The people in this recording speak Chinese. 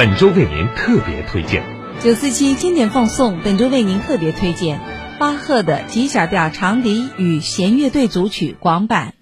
本周为您特别推荐。 947经典放送本周为您特别推荐巴赫的 G 小调长笛与弦乐队组曲广版。